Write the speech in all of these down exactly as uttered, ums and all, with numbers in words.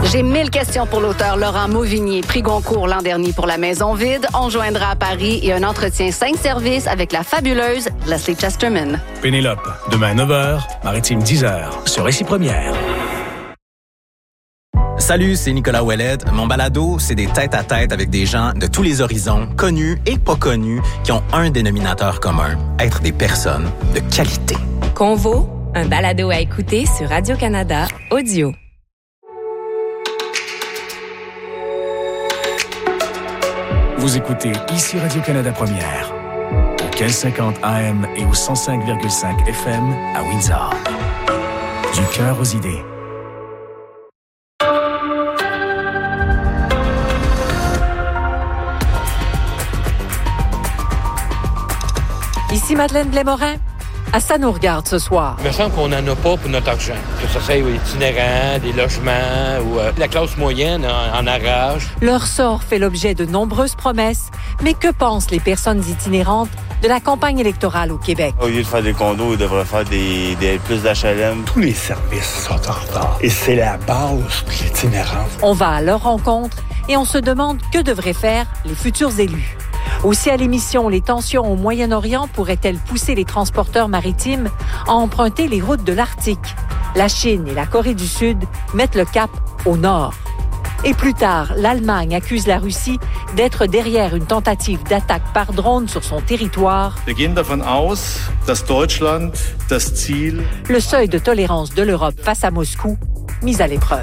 J'ai mille questions pour l'auteur Laurent Mauvignier, prix Goncourt l'an dernier pour La Maison vide. On joindra à Paris et un entretien cinq services avec la fabuleuse Leslie Chesterman. Pénélope, demain neuf heures, Maritime dix heures, sur Récit Première. Salut, c'est Nicolas Ouellet. Mon balado, c'est des tête-à-tête avec des gens de tous les horizons, connus et pas connus, qui ont un dénominateur commun, être des personnes de qualité. Convo, un balado à écouter sur Radio-Canada Audio. Vous écoutez ici Radio-Canada Première, au quinze cinquante A M et au cent cinq virgule cinq F M à Windsor. Du cœur aux idées. Ici Madeleine Blais-Morin. À ça nous regarde ce soir. Il me semble qu'on n'en a pas pour notre argent. Que ce soit itinérants, des logements ou euh, la classe moyenne en, en arrache. Leur sort fait l'objet de nombreuses promesses. Mais que pensent les personnes itinérantes de la campagne électorale au Québec? Au lieu de faire des condos, ils devraient faire des, des plus d'H L M. Tous les services sont en retard. Et c'est la base de l'itinérance. On va à leur rencontre et on se demande que devraient faire les futurs élus. Aussi à l'émission, les tensions au Moyen-Orient pourraient-elles pousser les transporteurs maritimes à emprunter les routes de l'Arctique? La Chine et la Corée du Sud mettent le cap au nord. Et plus tard, l'Allemagne accuse la Russie d'être derrière une tentative d'attaque par drone sur son territoire. Wir gehen davon aus, dass Deutschland das Ziel... Le seuil de tolérance de l'Europe face à Moscou, mis à l'épreuve.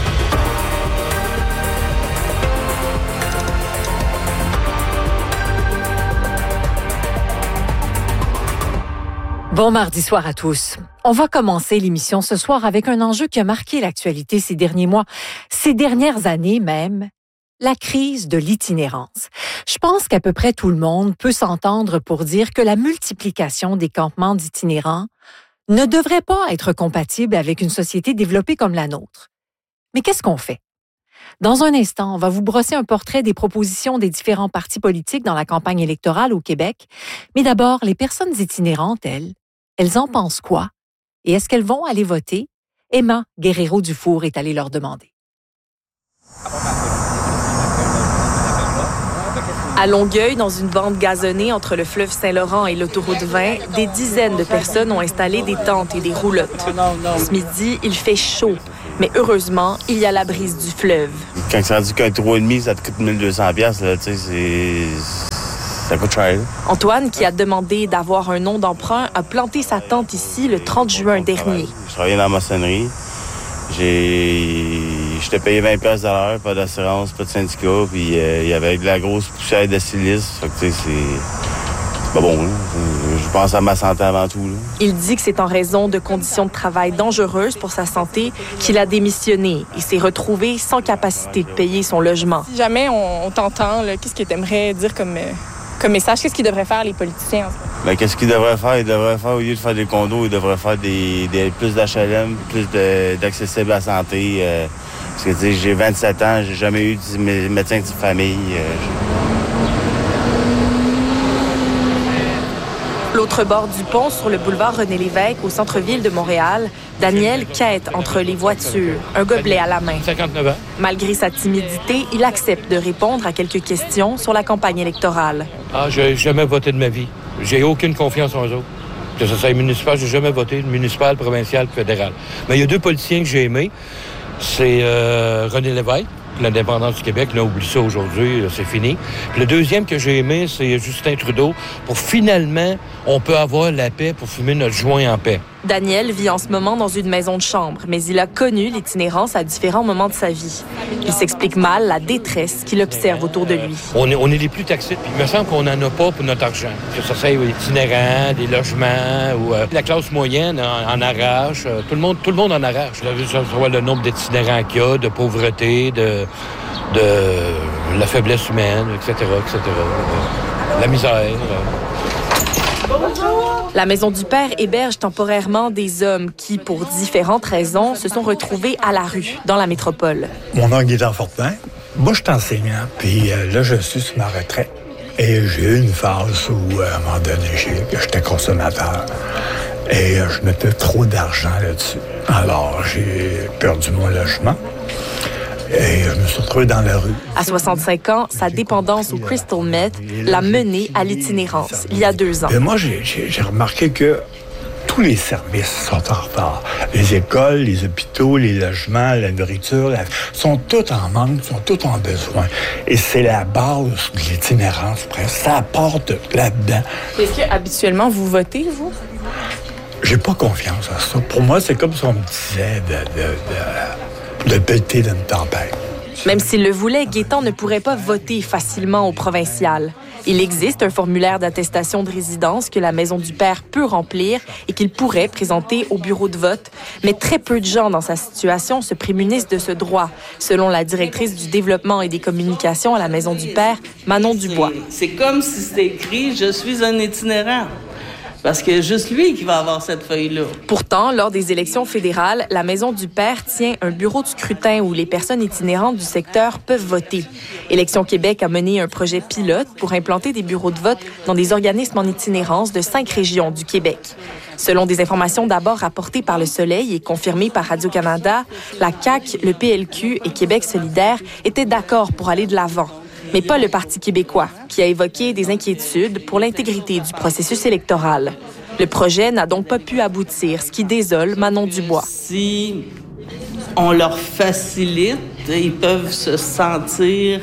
Bon mardi soir à tous. On va commencer l'émission ce soir avec un enjeu qui a marqué l'actualité ces derniers mois, ces dernières années même, la crise de l'itinérance. Je pense qu'à peu près tout le monde peut s'entendre pour dire que la multiplication des campements d'itinérants ne devrait pas être compatible avec une société développée comme la nôtre. Mais qu'est-ce qu'on fait? Dans un instant, on va vous brosser un portrait des propositions des différents partis politiques dans la campagne électorale au Québec. Mais d'abord, les personnes itinérantes, elles, elles en pensent quoi? Et est-ce qu'elles vont aller voter? Emma Guerrero-Dufour est allée leur demander. À Longueuil, dans une bande gazonnée entre le fleuve Saint-Laurent et l'autoroute vingt, des dizaines de personnes ont installé des tentes et des roulottes. Ce midi, il fait chaud, mais heureusement, il y a la brise du fleuve. Quand c'est rendu qu'un trois virgule cinq, ça te coûte mille deux cents dollars, là, tu sais, c'est... ça coûte cher. Antoine, qui a demandé d'avoir un nom d'emprunt, a planté sa tente ici le trente juin dernier. Je travaillais dans la maçonnerie. J'ai... J'étais payé vingt dollars de l'heure, pas d'assurance, pas de syndicat, puis euh, il y avait de la grosse poussière de silice. Fait que, tu sais, c'est... c'est pas bon, là. Je pense à ma santé avant tout, là. Il dit que c'est en raison de conditions de travail dangereuses pour sa santé qu'il a démissionné et s'est retrouvé sans capacité de payer son logement. Si jamais on, on t'entend, là, qu'est-ce que tu aimerais dire comme... Euh... Comme message, qu'est-ce qu'ils devraient faire, les politiciens? Ben, qu'est-ce qu'ils devraient faire? Ils devraient faire, au lieu de faire des condos, ils devraient faire des, des plus d'H L M, plus de, d'accessible à la santé. Euh, parce que, tu sais, j'ai vingt-sept ans, j'ai jamais eu de médecin de famille. Euh, L'autre bord du pont, sur le boulevard René-Lévesque, au centre-ville de Montréal, Daniel quête entre les voitures, un gobelet à la main. cinquante-neuf ans. Malgré sa timidité, il accepte de répondre à quelques questions sur la campagne électorale. Ah, j'ai jamais voté de ma vie. J'ai aucune confiance en eux autres. Que ce soit municipal, j'ai jamais voté, municipal, provincial, fédéral. Mais il y a deux politiciens que j'ai aimés. C'est euh, René Lévesque, l'indépendance du Québec. Là, oublie ça aujourd'hui, là, c'est fini. Puis le deuxième que j'ai aimé, c'est Justin Trudeau. Pour finalement, on peut avoir la paix pour fumer notre joint en paix. Daniel vit en ce moment dans une maison de chambre, mais il a connu l'itinérance à différents moments de sa vie. Il s'explique mal la détresse qu'il observe autour de lui. On est, on est les plus taxés, puis il me semble qu'on n'en a pas pour notre argent. Que ce soit itinérants, des logements, ou euh, la classe moyenne en, en arrache. Euh, tout le monde, tout le monde en arrache. Là, je vois le nombre d'itinérants qu'il y a, de pauvreté, de, de la faiblesse humaine, et cetera, et cetera. Euh, la misère. Euh. La Maison du Père héberge temporairement des hommes qui, pour différentes raisons, se sont retrouvés à la rue, dans la métropole. Mon nom est Guy-Jean Fortin. Moi, je suis enseignant, puis euh, là, je suis sur ma retraite. Et j'ai eu une phase où, à un moment donné, j'étais consommateur. Et euh, je mettais trop d'argent là-dessus. Alors, j'ai perdu mon logement. Et je me suis retrouvé dans la rue. À soixante-cinq ans, sa dépendance au crystal meth l'a mené à l'itinérance, il y a deux ans. Et moi, j'ai, j'ai, j'ai remarqué que tous les services sont en retard. Les écoles, les hôpitaux, les logements, la nourriture, la... sont tous en manque, sont tous en besoin. Et c'est la base de l'itinérance, presque. Ça apporte là-dedans. Est-ce que habituellement vous votez, vous? J'ai pas confiance à ça. Pour moi, c'est comme si on me disait de, de, de, de pelleter d'une tempête. Même s'il le voulait, Gaétan ne pourrait pas voter facilement au provincial. Il existe un formulaire d'attestation de résidence que la Maison du Père peut remplir et qu'il pourrait présenter au bureau de vote. Mais très peu de gens dans sa situation se prémunissent de ce droit, selon la directrice du développement et des communications à la Maison du Père, Manon Dubois. C'est, c'est comme si c'était écrit « Je suis un itinérant ». Parce que juste lui qui va avoir cette feuille-là. Pourtant, lors des élections fédérales, la Maison du Père tient un bureau de scrutin où les personnes itinérantes du secteur peuvent voter. Élections Québec a mené un projet pilote pour implanter des bureaux de vote dans des organismes en itinérance de cinq régions du Québec. Selon des informations d'abord rapportées par Le Soleil et confirmées par Radio-Canada, la C A Q, le P L Q et Québec solidaire étaient d'accord pour aller de l'avant. Mais pas le Parti québécois, qui a évoqué des inquiétudes pour l'intégrité du processus électoral. Le projet n'a donc pas pu aboutir, ce qui désole Manon Dubois. Si on leur facilite, ils peuvent se sentir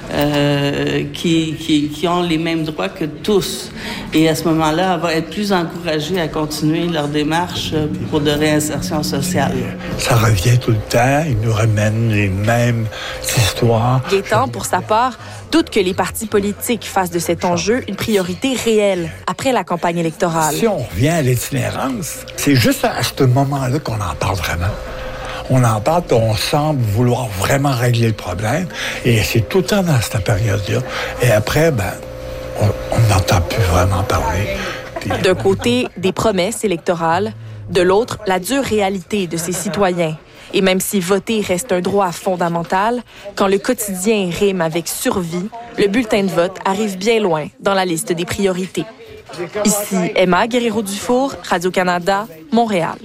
euh, qu'ils qui, qui ont les mêmes droits que tous. Et à ce moment-là, elle va être plus encouragée à continuer leur démarche pour de réinsertion sociale. Ça revient tout le temps, ils nous ramènent les mêmes histoires. Gaétan, pour sa part, doute que les partis politiques fassent de cet enjeu une priorité réelle après la campagne électorale. Si on revient à l'itinérance, c'est juste à ce moment-là qu'on en parle vraiment. On en parle, on semble vouloir vraiment régler le problème. Et c'est tout le temps dans cette période-là. Et après, ben, on n'entend plus vraiment parler. Puis, d'un côté, des promesses électorales. De l'autre, la dure réalité de ces citoyens. Et même si voter reste un droit fondamental, quand le quotidien rime avec survie, le bulletin de vote arrive bien loin dans la liste des priorités. Ici Emma Guerrero-Dufour, Radio-Canada, Montréal.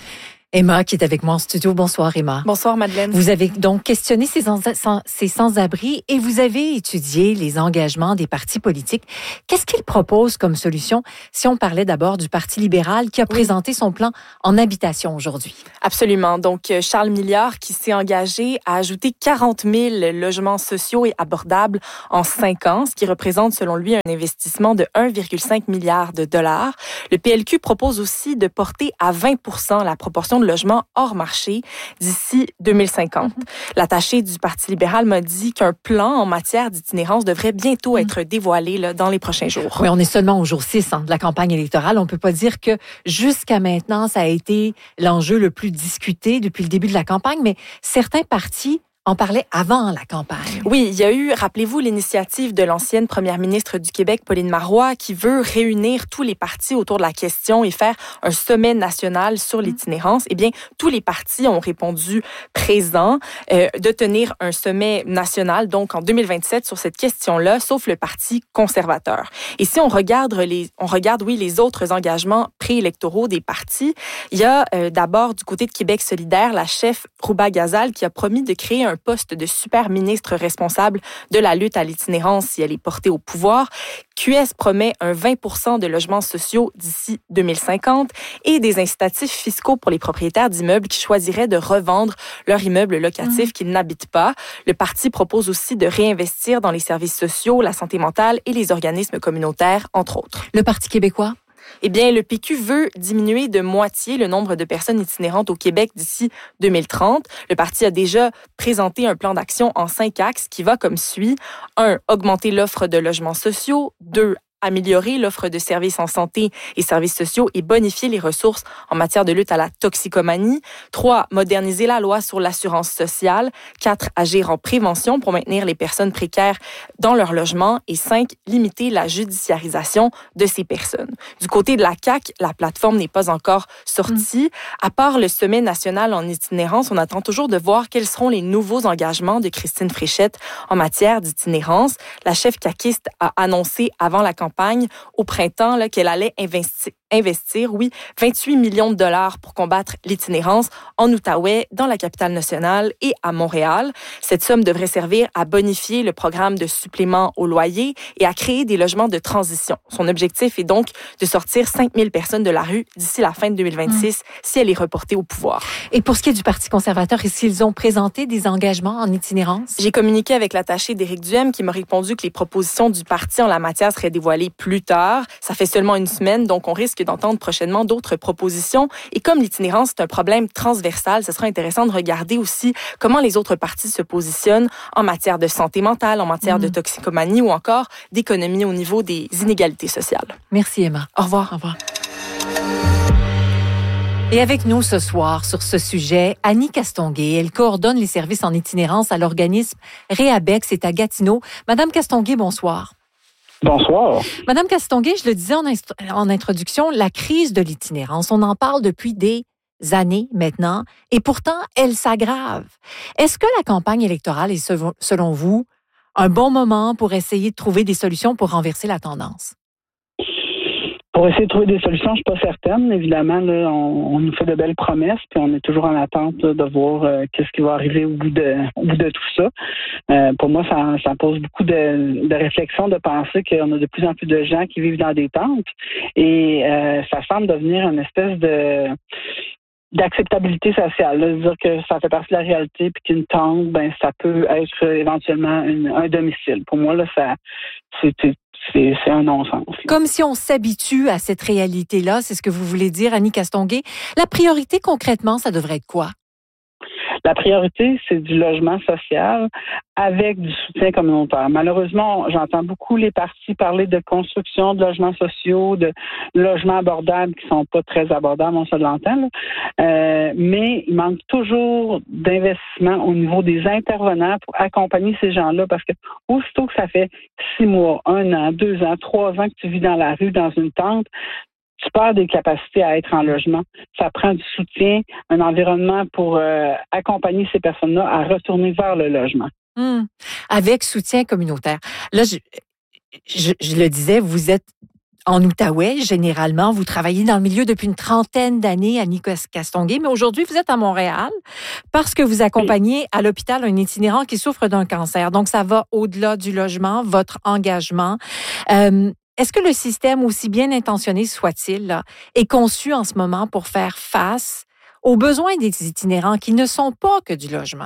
Emma qui est avec moi en studio. Bonsoir Emma. Bonsoir Madeleine. Vous avez donc questionné ces, sans, ces sans-abri et vous avez étudié les engagements des partis politiques. Qu'est-ce qu'ils proposent comme solution si on parlait d'abord du Parti libéral qui a oui. présenté son plan en habitation aujourd'hui? Absolument. Donc Charles Milliard qui s'est engagé à ajouter quarante mille logements sociaux et abordables en cinq ans, ce qui représente selon lui un investissement de un virgule cinq milliard de dollars. Le P L Q propose aussi de porter à vingt pour cent la proportion de logements hors marché d'ici deux mille cinquante. Mm-hmm. L'attaché du Parti libéral m'a dit qu'un plan en matière d'itinérance devrait bientôt être mm-hmm. dévoilé là, dans les prochains jours. Oui, on est seulement au jour six hein, de la campagne électorale. On ne peut pas dire que jusqu'à maintenant, ça a été l'enjeu le plus discuté depuis le début de la campagne, mais certains partis en parlait avant la campagne. Oui, il y a eu, rappelez-vous, l'initiative de l'ancienne première ministre du Québec, Pauline Marois, qui veut réunir tous les partis autour de la question et faire un sommet national sur l'itinérance. Eh bien, tous les partis ont répondu présents euh, de tenir un sommet national, donc en deux mille vingt-sept, sur cette question-là, sauf le Parti conservateur. Et si on regarde, les, on regarde oui, les autres engagements préélectoraux des partis, il y a euh, d'abord, du côté de Québec solidaire, la chef Rouba Ghazal qui a promis de créer un un poste de super ministre responsable de la lutte à l'itinérance si elle est portée au pouvoir. Q S promet un vingt pour cent de logements sociaux d'ici deux mille cinquante et des incitatifs fiscaux pour les propriétaires d'immeubles qui choisiraient de revendre leur immeuble locatif mmh. qu'ils n'habitent pas. Le parti propose aussi de réinvestir dans les services sociaux, la santé mentale et les organismes communautaires, entre autres. Le Parti québécois? Eh bien, le P Q veut diminuer de moitié le nombre de personnes itinérantes au Québec d'ici deux mille trente. Le parti a déjà présenté un plan d'action en cinq axes qui va comme suit. un. Augmenter l'offre de logements sociaux. deux. Améliorer l'offre de services en santé et services sociaux et bonifier les ressources en matière de lutte à la toxicomanie. trois. Moderniser la loi sur l'assurance sociale. quatre. Agir en prévention pour maintenir les personnes précaires dans leur logement. Et cinq. Limiter la judiciarisation de ces personnes. Du côté de la C A Q, la plateforme n'est pas encore sortie. Mmh. À part le sommet national en itinérance, on attend toujours de voir quels seront les nouveaux engagements de Christine Fréchette en matière d'itinérance. La chef caquiste a annoncé avant la campagne au printemps là, qu'elle allait investi- investir, oui, vingt-huit millions de dollars pour combattre l'itinérance en Outaouais, dans la capitale nationale et à Montréal. Cette somme devrait servir à bonifier le programme de supplément au loyer et à créer des logements de transition. Son objectif est donc de sortir cinq mille personnes de la rue d'ici la fin de deux mille vingt-six, mmh. si elle est reportée au pouvoir. Et pour ce qui est du Parti conservateur, est-ce qu'ils ont présenté des engagements en itinérance? J'ai communiqué avec l'attaché d'Éric Duhem qui m'a répondu que les propositions du parti en la matière seraient dévoilées plus tard. Ça fait seulement une semaine, donc on risque d'entendre prochainement d'autres propositions. Et comme l'itinérance, c'est un problème transversal, ce sera intéressant de regarder aussi comment les autres partis se positionnent en matière de santé mentale, en matière mmh. de toxicomanie ou encore d'économie au niveau des inégalités sociales. Merci Emma. Au revoir. Au revoir. Et avec nous ce soir sur ce sujet, Annie Castonguay. Elle coordonne les services en itinérance à l'organisme Réabex, c'est à Gatineau. Madame Castonguay, bonsoir. Bonsoir. Madame Castonguay, je le disais en, inst- en introduction, la crise de l'itinérance, on en parle depuis des années maintenant, et pourtant, elle s'aggrave. Est-ce que la campagne électorale est, selon vous, un bon moment pour essayer de trouver des solutions pour renverser la tendance? Pour essayer de trouver des solutions, je suis pas certaine. Évidemment, là, on, on nous fait de belles promesses, puis on est toujours en attente là, de voir euh, qu'est-ce qui va arriver au bout de, au bout de tout ça. Euh, pour moi, ça, ça pose beaucoup de, de réflexion de penser qu'on a de plus en plus de gens qui vivent dans des tentes, et euh, ça semble devenir une espèce de d'acceptabilité sociale, là, dire que ça fait partie de la réalité, puis qu'une tente, ben ça peut être éventuellement une, un domicile. Pour moi, là, ça c'est C'est, c'est un non-sens. Comme si on s'habitue à cette réalité-là, c'est ce que vous voulez dire, Annie Castonguay. La priorité, concrètement, ça devrait être quoi? La priorité, c'est du logement social avec du soutien communautaire. Malheureusement, j'entends beaucoup les partis parler de construction de logements sociaux, de logements abordables qui sont pas très abordables, on se l'entend, là. Euh, mais il manque toujours d'investissement au niveau des intervenants pour accompagner ces gens-là, parce que aussitôt que ça fait six mois, un an, deux ans, trois ans que tu vis dans la rue, dans une tente, tu perds des capacités à être en logement. Ça prend du soutien, un environnement pour euh, accompagner ces personnes-là à retourner vers le logement. Mmh. Avec soutien communautaire. Là, je, je, je le disais, vous êtes en Outaouais, généralement. Vous travaillez dans le milieu depuis une trentaine d'années, Annie Castonguay, mais aujourd'hui, vous êtes à Montréal parce que vous accompagnez oui. à l'hôpital un itinérant qui souffre d'un cancer. Donc, ça va au-delà du logement, votre engagement. Euh, Est-ce que le système, aussi bien intentionné soit-il, là, est conçu en ce moment pour faire face aux besoins des itinérants qui ne sont pas que du logement?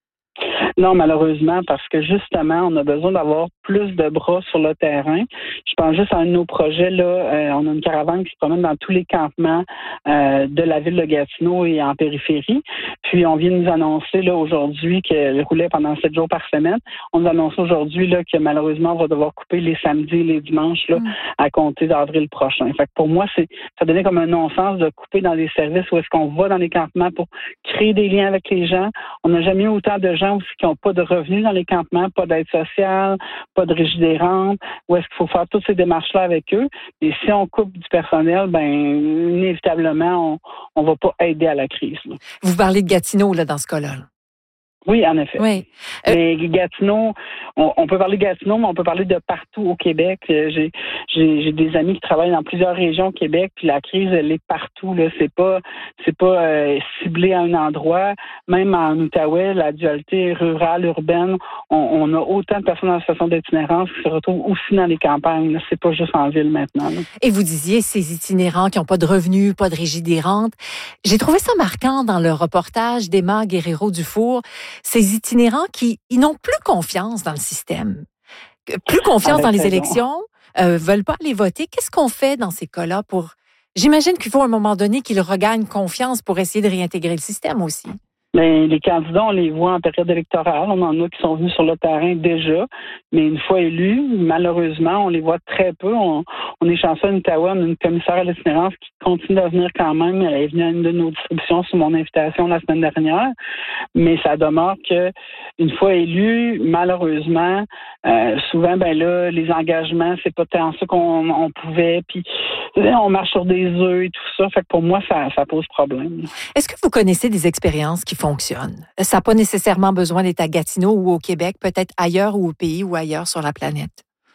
Non, malheureusement, parce que justement, on a besoin d'avoir plus de bras sur le terrain. Je pense juste à un de nos projets, là, euh, on a une caravane qui se promène dans tous les campements euh, de la ville de Gatineau et en périphérie. Puis, on vient de nous annoncer là aujourd'hui qu'elle roulait pendant sept jours par semaine. On nous annonce aujourd'hui là que malheureusement, on va devoir couper les samedis et les dimanches là, mmh. à compter d'avril prochain. Fait que pour moi, c'est ça donnait comme un non-sens de couper dans des services où est-ce qu'on va dans les campements pour créer des liens avec les gens. On n'a jamais eu autant de gens aussi qui n'ont pas de revenus dans les campements, pas d'aide sociale, pas de régie des rentes, où est-ce qu'il faut faire toutes ces démarches-là avec eux. Et si on coupe du personnel, ben inévitablement, on ne va pas aider à la crise. Là. Vous parlez de Gatineau, là, dans ce cas-là. Là. Oui, en effet. Oui. Euh... Mais Gatineau, on, on peut parler de Gatineau, mais on peut parler de partout au Québec. J'ai, j'ai, j'ai des amis qui travaillent dans plusieurs régions au Québec, puis la crise, elle est partout. Là, c'est pas, c'est pas euh, ciblé à un endroit. Même en Outaouais, la dualité rurale, urbaine, on, on a autant de personnes en situation d'itinérance qui se retrouvent aussi dans les campagnes. Là. C'est pas juste en ville maintenant. Là. Et vous disiez ces itinérants qui n'ont pas de revenus, pas de régie des rentes. J'ai trouvé ça marquant dans le reportage d'Emma Guerrero-Dufour. Ces itinérants qui ils n'ont plus confiance dans le système, plus confiance Avec dans les raison. élections, euh, veulent pas aller voter. Qu'est-ce qu'on fait dans ces cas-là pour... J'imagine qu'il faut à un moment donné qu'ils regagnent confiance pour essayer de réintégrer le système aussi. Mais les candidats, on les voit en période électorale. On en a qui sont venus sur le terrain déjà, mais une fois élus, malheureusement, on les voit très peu. On, on est chanceux en Ottawa, on a une commissaire à l'itinérance qui continue à venir quand même. Elle est venue à une de nos distributions sur mon invitation la semaine dernière, mais ça demeure que une fois élus, malheureusement, euh, souvent, ben là, les engagements, c'est pas tant ça qu'on on pouvait, puis on marche sur des œufs et tout ça. Fait que pour moi, ça, ça pose problème. Est-ce que vous connaissez des expériences qui fonctionnent? Ça n'a pas nécessairement besoin d'être à Gatineau ou au Québec, peut-être ailleurs ou au pays ou ailleurs sur la planète.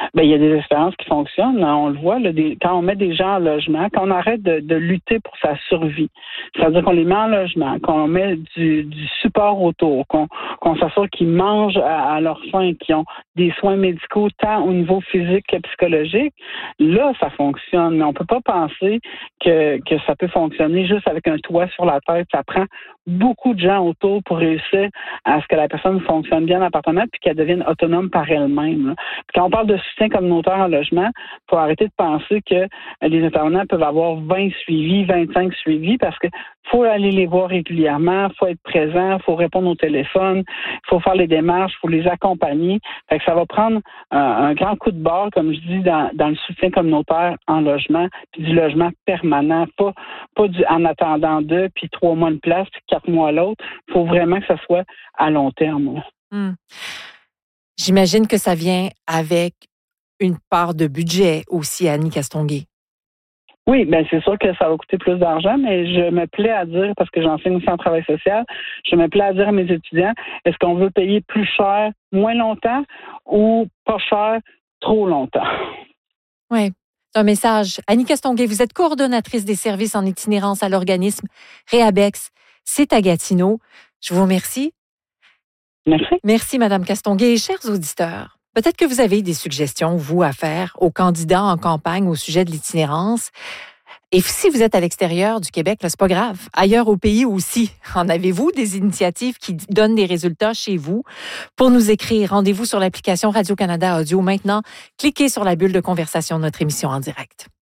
Bien, il y a des expériences qui fonctionnent. Hein, on le voit, là, des, quand on met des gens en logement, quand on arrête de, de lutter pour sa survie, c'est-à-dire qu'on les met en logement, qu'on met du, du support autour, qu'on, qu'on s'assure qu'ils mangent à, à leur faim, qu'ils ont des soins médicaux tant au niveau physique que psychologique, là, ça fonctionne. Mais on peut pas penser que, que ça peut fonctionner juste avec un toit sur la tête. Ça prend beaucoup de gens autour pour réussir à ce que la personne fonctionne bien dans l'appartement puis qu'elle devienne autonome par elle-même. Là. Quand on parle de soutien communautaire en logement, il faut arrêter de penser que les intervenants peuvent avoir vingt suivis, vingt-cinq suivis parce que faut aller les voir régulièrement, faut être présent, faut répondre au téléphone, faut faire les démarches, faut les accompagner. Fait que ça va prendre un, un grand coup de barre, comme je dis, dans, dans le soutien communautaire en logement, puis du logement permanent, pas pas du en attendant deux, puis trois mois de place, puis quatre mois l'autre. Il faut vraiment que ça soit à long terme. Hum. J'imagine que ça vient avec une part de budget aussi, Annie Castonguay. Oui, bien c'est sûr que ça va coûter plus d'argent, mais je me plais à dire, parce que j'enseigne aussi en travail social, je me plais à dire à mes étudiants, est-ce qu'on veut payer plus cher, moins longtemps, ou pas cher, trop longtemps? Oui, c'est un message. Annie Castonguay, vous êtes coordonnatrice des services en itinérance à l'organisme Réabex. C'est à Gatineau. Je vous remercie. Merci. Merci, Madame Castonguay. Et chers auditeurs, peut-être que vous avez des suggestions, vous, à faire aux candidats en campagne au sujet de l'itinérance. Et si vous êtes à l'extérieur du Québec, là, c'est pas grave. Ailleurs au pays aussi. En avez-vous des initiatives qui donnent des résultats chez vous? Pour nous écrire, rendez-vous sur l'application Radio-Canada Audio. Maintenant, cliquez sur la bulle de conversation de notre émission en direct.